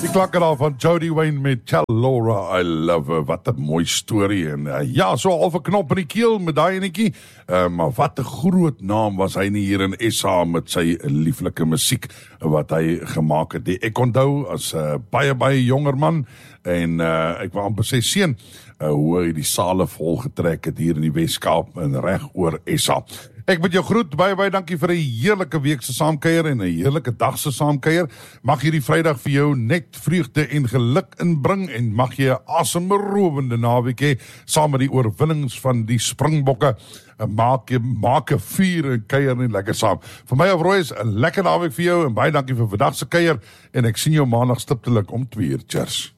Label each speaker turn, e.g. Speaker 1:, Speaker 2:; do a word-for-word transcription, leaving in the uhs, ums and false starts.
Speaker 1: Die klakker daar van Jody Wayne met Tell Laura I Love Her. Wat 'n mooi storie. En uh, ja, so half 'n knop in die keel met daai enetjie. Uh, maar wat 'n groot naam was hy nie hier in S A met sy lieflike musiek wat hy gemaak het. Ek onthou as 'n uh, baie baie jonger man en uh, ek wou amper sê seun uh, hoe hy die sale vol getrek het hier in die Weskaap en reg oor S A. Ek moet jou groet, baie baie dankie vir 'n heerlike week se saamkuier en 'n heerlike dag se saamkuier. Mag hierdie Vrydag vir jou net vreugde en geluk inbring en mag jy 'n asemberowende naweek hê saam met die oorwinnings van die Springbokke. Maak maak 'n vuur en kuier net lekker saam. Vir my Roy is 'n lekker naweek vir jou en baie dankie vir vandag se kuier en ek sien jou maandag stiptelik om twee uur. Cheers.